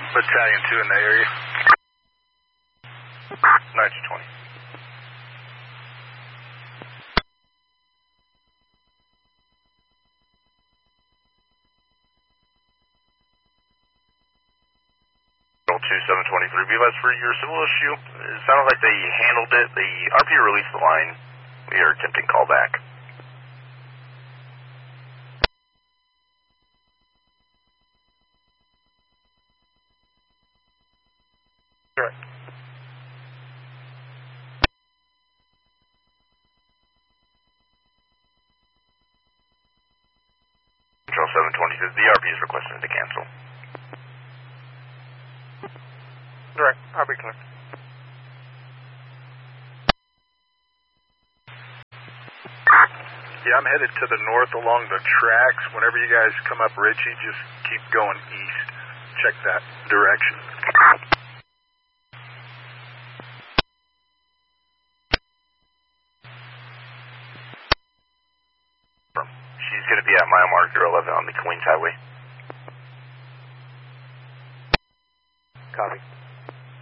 Battalion 2 in the area. 1920. Control 2723, be less for your civil issue. It sounded like they handled it. The RP released the line. We are attempting callback. Correct. Control 720, the RP is requesting to cancel. Direct, I'll be clear. Yeah, I'm headed to the north along the tracks. Whenever you guys come up Ritchie, just keep going east. Check that direction. She's going to be at mile marker 11 on the Queens Highway. Copy.